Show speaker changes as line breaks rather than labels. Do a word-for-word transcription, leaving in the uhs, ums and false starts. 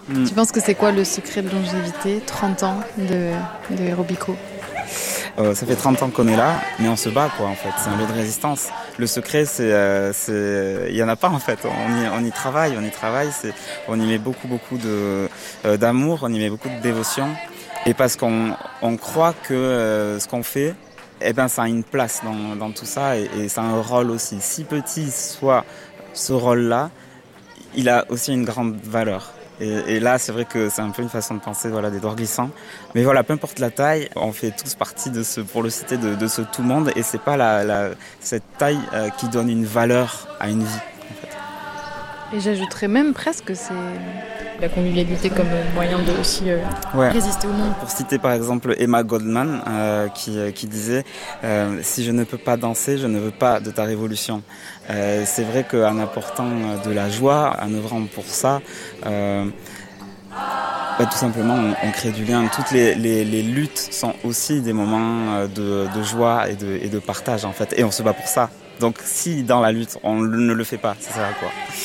Mm.
Tu penses que c'est quoi le secret de longévité, trente ans de, de Aerobico?
Euh, ça fait trente ans qu'on est là, mais on se bat, quoi, en fait. C'est un lot de résistance. Le secret, c'est, euh, c'est, il y en a pas, en fait. On y, on y travaille, on y travaille. C'est, on y met beaucoup, beaucoup de, euh, d'amour, on y met beaucoup de dévotion. Et parce qu'on, on croit que euh, ce qu'on fait, eh ben, ça a une place dans, dans tout ça et, et ça a un rôle aussi. Si petit soit ce rôle-là, il a aussi une grande valeur. Et, et là, c'est vrai que c'est un peu une façon de penser, voilà, des doigts glissants. Mais voilà, peu importe la taille, on fait tous partie de ce, pour le citer, de, de ce tout monde. Et c'est pas la, la, cette taille euh, qui donne une valeur à une vie, en fait.
Et j'ajouterais même presque que c'est
La convivialité comme moyen de aussi euh,
Ouais.
résister au monde.
Pour citer par exemple Emma Goldman, euh, qui, qui disait euh, « Si je ne peux pas danser, je ne veux pas de ta révolution euh, ». C'est vrai qu'en apportant de la joie, en œuvrant pour ça, euh, bah, tout simplement on, on crée du lien. Toutes les, les, les luttes sont aussi des moments de, de joie et de, et de partage en fait. Et on se bat pour ça. Donc si dans la lutte on ne le fait pas, ça sert à quoi ?